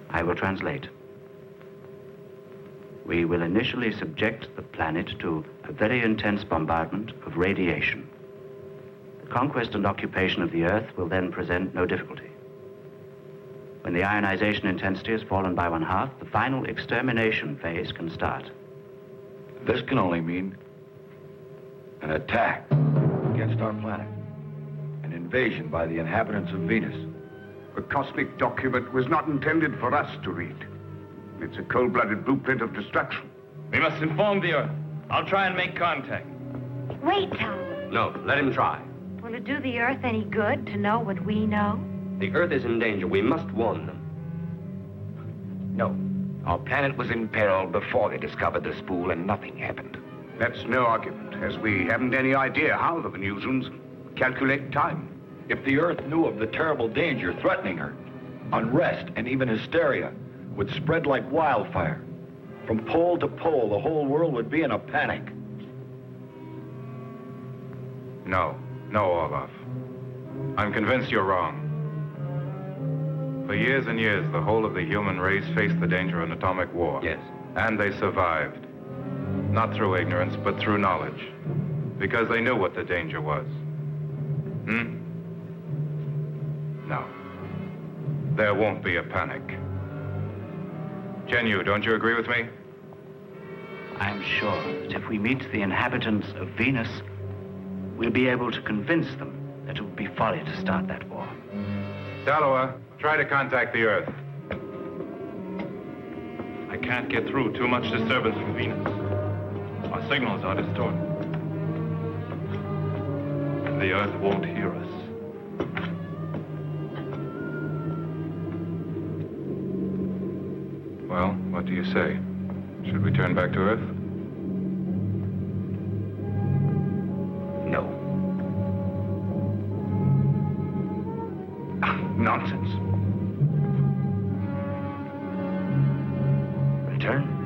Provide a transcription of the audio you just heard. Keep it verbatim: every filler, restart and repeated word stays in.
I will translate. We will initially subject the planet to a very intense bombardment of radiation. The conquest and occupation of the Earth will then present no difficulty. When the ionization intensity has fallen by one half, the final extermination phase can start. This can only mean an attack against our planet. An invasion by the inhabitants of Venus. The cosmic document was not intended for us to read. It's a cold-blooded blueprint of destruction. We must inform the Earth. I'll try and make contact. Wait, Tom. No, let him try. Will it do the Earth any good to know what we know? The Earth is in danger. We must warn them. No. Our planet was in peril before they discovered the spool, and nothing happened. That's no argument, as we haven't any idea how the Venusians calculate time. If the Earth knew of the terrible danger threatening her, unrest and even hysteria would spread like wildfire. From pole to pole, the whole world would be in a panic. No. No, Orloff. I'm convinced you're wrong. For years and years, the whole of the human race faced the danger of an atomic war. Yes. And they survived. Not through ignorance, but through knowledge. Because they knew what the danger was. Hmm? No. There won't be a panic. Zhenyu, don't you agree with me? I'm sure that if we meet the inhabitants of Venus, we'll be able to convince them that it would be folly to start that war. Dalawa, try to contact the Earth. I can't get through. Too much disturbance from Venus. Our signals are distorted. And the Earth won't hear us. Well, what do you say? Should we turn back to Earth? No. Ah, nonsense. Return?